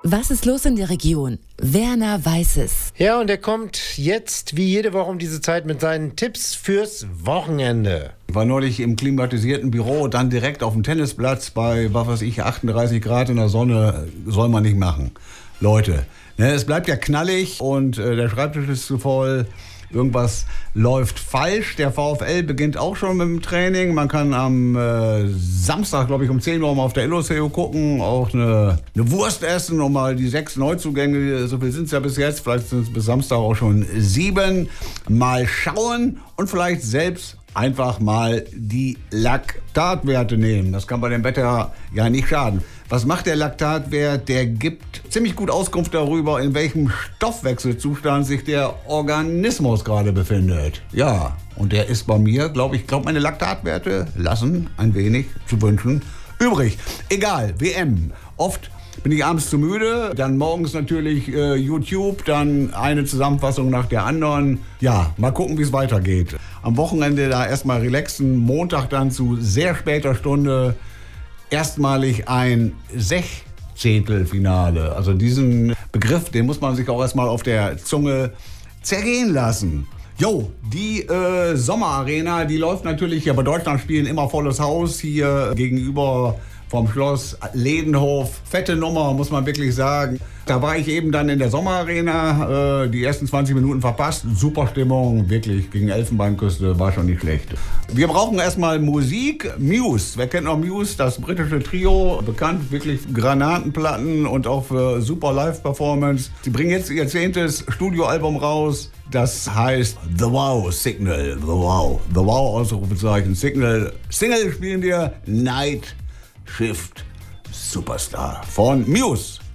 Was ist los in der Region? Werner weiß es. Ja, und er kommt jetzt wie jede Woche um diese Zeit mit seinen Tipps fürs Wochenende. Ich war neulich im klimatisierten Büro, dann direkt auf dem Tennisplatz bei, 38 Grad in der Sonne. Soll man nicht machen. Leute, es bleibt ja knallig und der Schreibtisch ist zu voll. Irgendwas läuft falsch. Der VfL beginnt auch schon mit dem Training. Man kann am Samstag, glaube ich, um 10 Uhr mal auf der Illustration gucken, auch eine Wurst essen und mal die 6 Neuzugänge, so viel sind es ja bis jetzt, vielleicht sind es bis Samstag auch schon 7, mal schauen und vielleicht selbst einfach mal die Laktatwerte nehmen. Das kann bei dem Wetter ja nicht schaden. Was macht der Laktatwert? Der gibt ziemlich gut Auskunft darüber, in welchem Stoffwechselzustand sich der Organismus gerade befindet. Ja, und der ist bei mir, glaube ich, meine Laktatwerte lassen ein wenig zu wünschen übrig. Egal, WM. Oft bin ich abends zu müde, dann morgens natürlich YouTube, dann eine Zusammenfassung nach der anderen. Ja, mal gucken, wie es weitergeht. Am Wochenende da erstmal relaxen, Montag dann zu sehr später Stunde erstmalig ein Sechzehntelfinale. Also diesen Begriff, den muss man sich auch erstmal auf der Zunge zergehen lassen. Jo, die Sommerarena, die läuft natürlich, ja, bei Deutschlandspielen immer volles Haus hier gegenüber vom Schloss Ledenhof. Fette Nummer, muss man wirklich sagen. Da war ich eben dann in der Sommerarena, die ersten 20 Minuten verpasst. Super Stimmung, wirklich, gegen Elfenbeinküste, war schon nicht schlecht. Wir brauchen erstmal Musik. Muse, wer kennt noch Muse? Das britische Trio, bekannt, wirklich Granatenplatten und auch für super Live-Performance. Sie bringen jetzt ihr 10. Studioalbum raus. Das heißt The Wow Signal. The Wow. The Wow Ausrufezeichen. Signal. Single spielen wir Night Shift Superstar von Muse.